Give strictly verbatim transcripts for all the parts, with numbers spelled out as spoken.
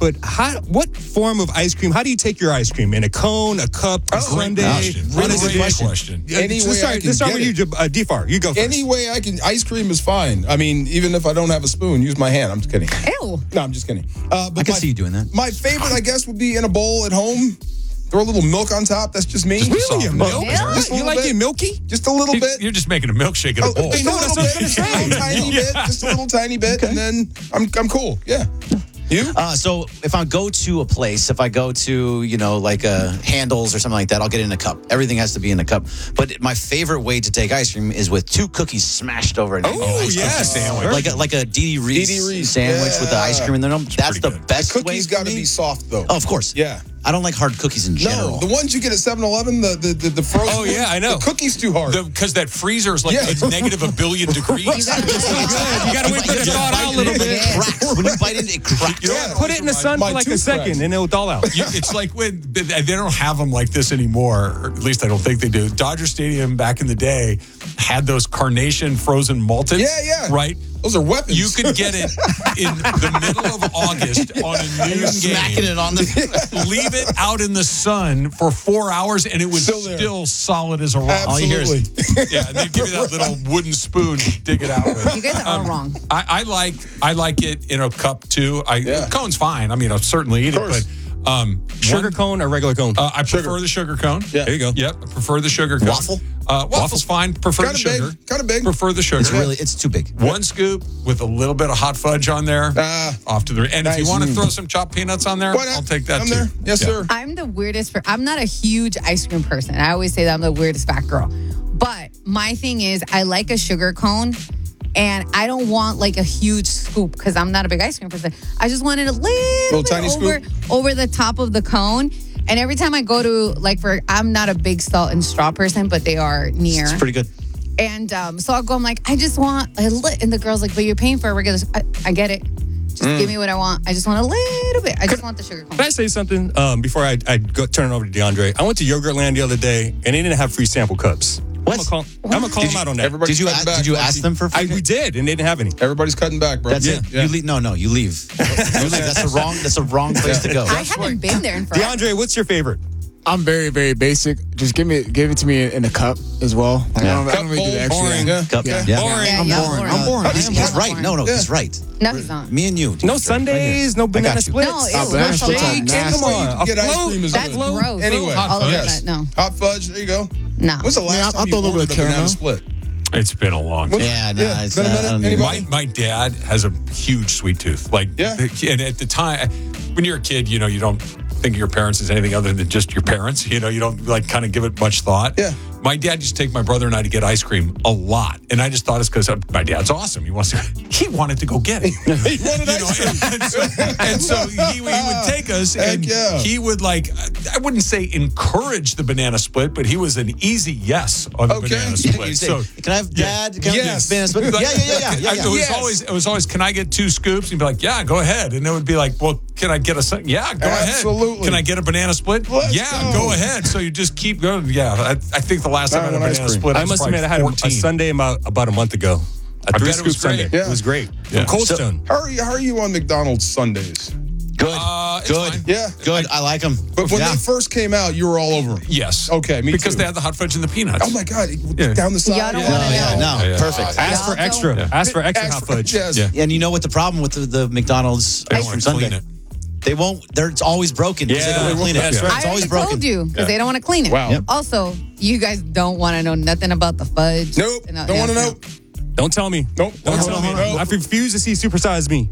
but how? What form of ice cream? How do you take your ice cream? In a cone, a cup, a Oh, sundae? really What is great it? question. Yeah, Any let's way start, I can let's start get with you, uh, D-Far. You go first. Any way I can, ice cream is fine. I mean, even if I don't have a spoon, use my hand. I'm just kidding. Ew. No, I'm just kidding. Uh, but I can my, see you doing that. My favorite, I guess, would be in a bowl at home. Throw a little milk on top. That's just me. Really? Soft Milk? Yeah. Just a You little like bit. it milky? Just a little You- bit. You're just making a milkshake in a Oh, bowl. just a No, little that's what I was bit. gonna say. A little tiny bit. Just a little tiny bit, and then I'm I'm cool. Yeah. You? Uh, so if I go to a place, if I go to, you know, like a Handles or something like that, I'll get it in a cup. Everything has to be in a cup. But my favorite way to take ice cream is with two cookies smashed over an Oh, ice cream yes. sandwich. Like a, like a Dee Dee Reese, Dee Dee Reese, sandwich with the yeah. ice cream in there. That's the good. best way Cookies for got to me. be soft though. Oh, of course. Yeah. I don't like hard cookies in general. No, the ones you get at seven eleven, the the the, the frozen. Oh, yeah, I know. The cookies too hard. Because that freezer is like Yeah. it's negative a billion degrees. You gotta Good. You got to wait for it to thaw out a little It bit. cracks. When you bite into it, it cracks. You know Yeah. what Put it in the sun My for like a tooth second, cracks. and it'll thaw out. You- it's like when they don't have them like this anymore, or at least I don't think they do. Dodger Stadium back in the day had those carnation frozen malteds. Yeah, yeah. Right? Those are weapons. You could get it in the middle of August on a noon Smacking game. it on the. Leave it out in the sun for four hours, and it was Still still, there. solid as a rock. All you hear is- Absolutely. Yeah, and they give you that little wooden spoon to dig it out with. You guys are all wrong. I, I like I like it in a cup too. I Yeah. cone's fine. I mean, I'll certainly eat it, course. but um, Sugar one- cone or regular cone? Uh, I prefer the sugar cone. Yeah. There you go. Yep, I prefer the sugar cone. Waffle? Uh, waffle's fine. Prefer Kinda the sugar. big, kinda big. Prefer the sugar. It's really, it's too big. One scoop with a little bit of hot fudge on there. Ah, off to the and if you nice. want to throw some chopped peanuts on there, why not? I'll take that I'm too. there. Yes, Yeah. sir. I'm the weirdest. For, I'm not a huge ice cream person. I always say that I'm the weirdest fat girl. But my thing is, I like a sugar cone, and I don't want like a huge scoop because I'm not a big ice cream person. I just wanted a little, Little bit tiny over scoop? over the top of the cone. And every time I go to like for, I'm not a big salt and straw person, but they are near. It's pretty good. And um, so I'll go, I'm like, I just want a little, and the girl's like, but you're paying for a regular, I, I get it. Just Mm. give me what I want. I just want a little bit. I just want the sugar cone. Can I say something um, before I, I go, turn it over to DeAndre? I went to Yogurtland the other day, and they didn't have free sample cups. What? I'm gonna call, I'm gonna call them out on that. Everybody's Did you cutting ask, back. did you Mikey. ask them for I, free? we did, and they didn't have any. Everybody's cutting back, bro. That's it. Yeah. You leave. No, no, you leave. You leave. That's a wrong. That's a wrong place to go. I haven't been there in forever. DeAndre, what's your favorite? I'm very, very basic. Just give me, give it to me in a cup as well. Like, Yeah. I don't, I don't really do the extra. Boring. Yeah. Cup. Yeah. Yeah. Boring. Yeah, I'm yeah, boring. I'm boring. Yeah, I am yeah, He's right. boring. No, no, Yeah. he's right. No, he's not. Me and you. No DeAndre, Sundays, no got banana you. splits. No, ew, Uh, banana that's splits are okay. nasty. Come on, a Get ice float. cream is That's good. gross. Anyway, Hot All of fudge. that, no. Hot fudge. There you go. No. When's the last Yeah, I'll- time I'll you throw a little ordered bit a of banana caramel. split? It's been a long time. Yeah, no, Yeah, it's been a uh, minute. I don't need Anybody? it. My, my dad has a huge sweet tooth. Like, Yeah. and at the time, when you're a kid, you know, you don't think of your parents as anything other than just your parents. You know, you don't like kind of give it much thought. Yeah. My dad used to take my brother and I to get ice cream a lot, and I just thought it's because my dad's awesome. He wants to. He wanted to go get it. He wanted You know, ice cream. and, and so, and so he, he would take us, Heck and yeah. he would like, I wouldn't say encourage the banana split, but he was an easy yes on the Okay. banana You split. say, So. Can I have dad? Can I have Yes. banana split? Yeah, yeah, yeah, yeah, yeah. I- yeah. It was Yes. always it was always, can I get two scoops? And he'd be like, yeah, go ahead. And it would be like, well, can I get a second? Yeah, go Absolutely. ahead. Can I get a banana split? Let's yeah, go. go. ahead. So you just keep going. Yeah, I, I think the last time I had a I want ice banana cream. split, I, I was must probably admit, I had a, a fourteen. Sunday about, about a month ago. A I three bet it scoop was great. Sunday. Yeah. It was great. Yeah. From Cold So- Stone. How are you? How are you on McDonald's Sundays? Good. Uh, it's Good. fine. Yeah. Good. I like them. But when yeah. they first came out, you were all over them. Yes. Okay, me Because too. they had the hot fudge and the peanuts. Oh my God! Yeah. Down the side. Y'all don't No, wanna yeah, know. no, Yeah. perfect. Ask for Y'all extra. don't- Ask for extra Ask hot for- fudge. Yes. And you know what the problem with the, the McDonald's They ice don't cream want to clean sundae? it. They won't. They're it's always broken because they Yeah. don't want to clean it. That's right. It's I always already broken. told you because Yeah. they don't want to clean it. Wow. Yep. Also, you guys don't want to know nothing about the fudge. Nope. And, uh, Don't yeah, want to no. know. Don't tell me. Nope. Don't Hold tell on, me. hold on. I refuse to see Supersize Me.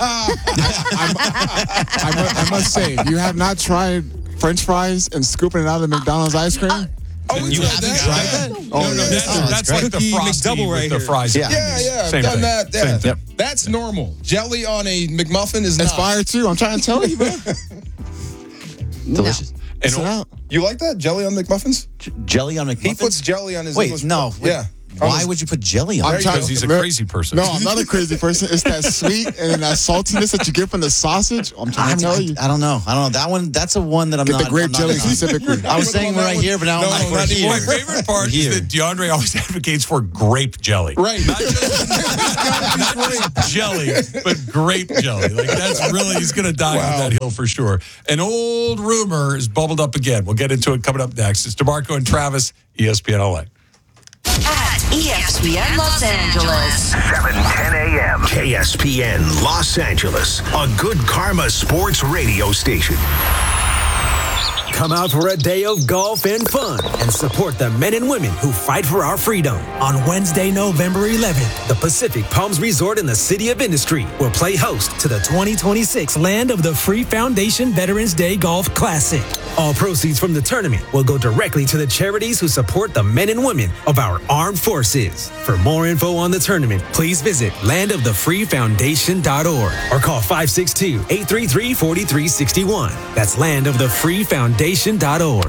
I, mu- I must say, you have not tried French fries and scooping it out of the McDonald's ice cream. Oh, we You tried haven't that. tried Yeah. that? Oh, No, no, yeah. that's, Oh, that's that's like the great. frosty McDouble with right the here. fries. Yeah. Yeah, yeah, Same done thing. that. Yeah. Same thing. That's normal. Jelly on a McMuffin is It's not. fire too. I'm trying to tell you, man. Delicious. And Sit out. You like that jelly on McMuffins? Jelly on McMuffins? He puts jelly on his Wait, English. no. Yeah. Why would you put jelly on I'm it? trying- Because he's a crazy person. No, I'm not a crazy person. It's that sweet and then that saltiness that you get from the sausage. I'm trying I, to tell I, you. I don't know. I don't know. That one, that's a one that I'm Get not. the grape I'm not jelly on. specifically. I was saying Well, we're right that here, but now no, I'm like, no, we're not here. My favorite part Here. is that DeAndre always advocates for grape jelly. Right. Not just, not just jelly, but grape jelly. Like, that's really, he's going to die Wow. on that hill for sure. An old rumor is bubbled up again. We'll get into it coming up next. It's DeMarco and Travis, E S P N L A. At E S P N Los Angeles. seven ten a.m. K S P N Los Angeles, a Good Karma Sports radio station. Come out for a day of golf and fun and support the men and women who fight for our freedom. On Wednesday, November eleventh, the Pacific Palms Resort in the City of Industry will play host to the twenty twenty-six Land of the Free Foundation Veterans Day Golf Classic. All proceeds from the tournament will go directly to the charities who support the men and women of our armed forces. For more info on the tournament, please visit land of the free foundation dot org or call five six two, eight three three, four three six one. That's land of the free foundation dot org.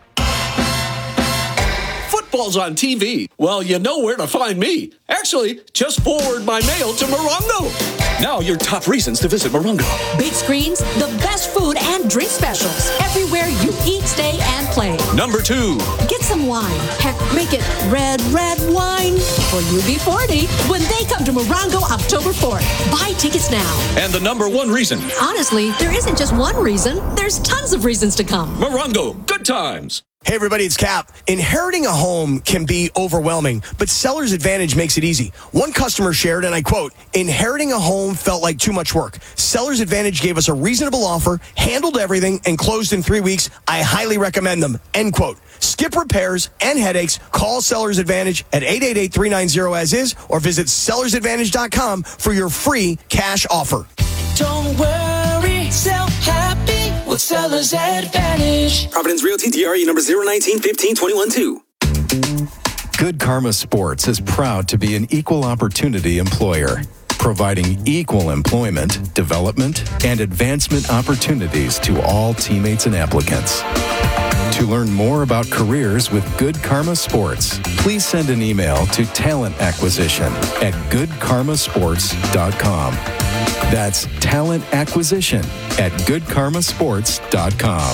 Football's on T V. Well, you know where to find me. Actually, just forward my mail to Morongo. Now your top reasons to visit Morongo. Big screens, the best food and drink specials. Everywhere you eat, stay, and play. Number two. Get some wine. Heck, make it red, red wine for U B forty when they come to Morongo October fourth. Buy tickets now. And the number one reason. Honestly, there isn't just one reason. There's tons of reasons to come. Morongo. Good times. Hey everybody, it's Cap. Inheriting a home can be overwhelming, but Seller's Advantage makes it easy. One customer shared, and I quote, "Inheriting a home felt like too much work. Seller's Advantage gave us a reasonable offer, handled everything, and closed in three weeks. I highly recommend them." End quote. Skip repairs and headaches. Call Seller's Advantage at eight eight eight, three nine zero as is or visit sellers advantage dot com for your free cash offer. Don't worry, sell happy with Seller's Advantage. Providence Realty, D R E number zero nineteen fifteen twenty-one two. Good Karma Sports is proud to be an equal opportunity employer, providing equal employment, development, and advancement opportunities to all teammates and applicants. To learn more about careers with Good Karma Sports, please send an email to talent acquisition at good karma sports dot com. That's talent acquisition at good karma sports dot com.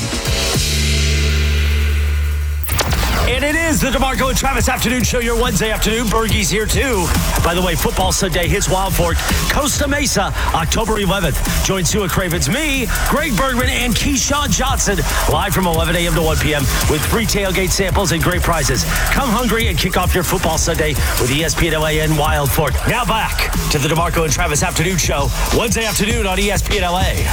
And it is the DeMarco and Travis Afternoon Show, your Wednesday afternoon. Bergie's here, too. By the way, Football Sunday hits Wild Fork, Costa Mesa, October eleventh. Join Sue Cravens, me, Greg Bergman, and Keyshawn Johnson live from eleven a.m. to one p.m. with free tailgate samples and great prizes. Come hungry and kick off your Football Sunday with E S P N L A and Wild Fork. Now back to the DeMarco and Travis Afternoon Show, Wednesday afternoon on E S P N L A.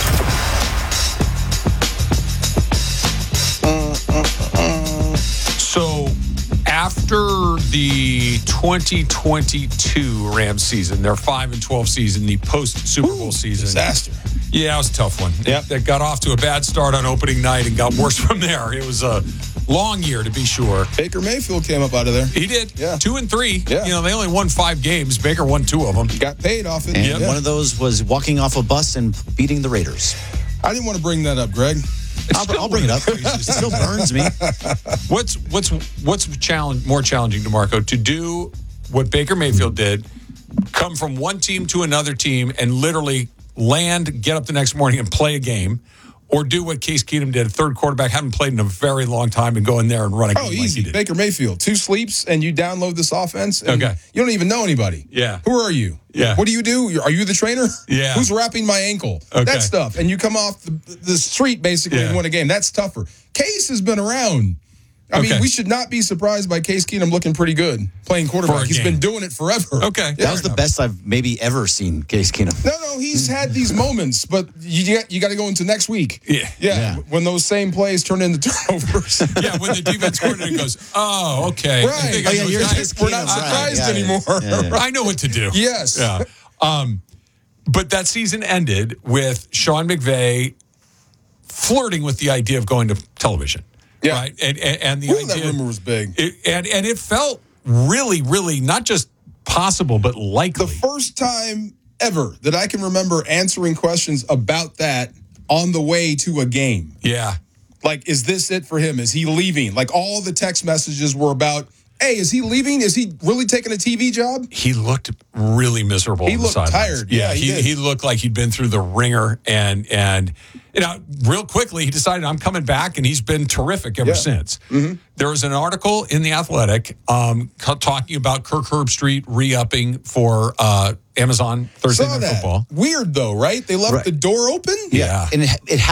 So after the twenty twenty-two Rams season, their five and twelve season, the post Super Bowl season. Disaster. Yeah, it was a tough one. Yep. That got off to a bad start on opening night and got worse from there. It was a long year, to be sure. Baker Mayfield came up out of there. He did. Yeah. Two and three. Yeah. You know, they only won five games. Baker won two of them. Got paid off it. And Yeah. one of those was walking off a bus and beating the Raiders. I didn't want to bring that up, Greg. I'll, I'll bring it up. It still burns me. What's what's what's challenge more challenging to Marco to do what Baker Mayfield did, come from one team to another team and literally land, get up the next morning and play a game, or do what Case Keenum did, a third quarterback, haven't played in a very long time, and go in there and run a game Oh, like easy. he did. Baker Mayfield. Two sleeps, and you download this offense. And Okay. You don't even know anybody. Yeah. Who are you? Yeah. What do you do? You're- Are you the trainer? Yeah. Who's wrapping my ankle? Okay. That stuff. And you come off the, the street basically Yeah. and win a game. That's tougher. Case has been around. I Okay. mean, we should not be surprised by Case Keenum looking pretty good playing quarterback. For a He's game. been doing it forever. Okay. Yeah. That was the best I've maybe ever seen Case Keenum. No, no, he's had these moments, but you got, you got to go into next week. Yeah. yeah. Yeah. When those same plays turn into turnovers. Yeah, when the defense coordinator goes, oh, okay. I Right. think Oh, I yeah, know you're what- just- we're not I- surprised yeah, yeah. anymore. Yeah, yeah. I know what to do. Yes. Yeah. Um, but that season ended with Sean McVay flirting with the idea of going to television. Yeah. Right. And, and, and the Ooh, idea. that rumor was big. It, and, and it felt really, really not just possible, but likely. The first time ever that I can remember answering questions about that on the way to a game. Yeah. Like, is this it for him? Is he leaving? Like, all the text messages were about Hey, is he leaving? Is he really taking a T V job? He looked really miserable. He on the looked sidelines. tired. Yeah, Yeah, he he, did. he looked like he'd been through the ringer, and and you know, real quickly he decided I'm coming back, and he's been terrific ever Yeah. since. Mm-hmm. There was an article in the Athletic um, co- talking about Kirk Herbstreit re-upping for uh, Amazon Thursday Saw Night that. Football. Weird though, right? They left Right. the door open. Yeah, And it, it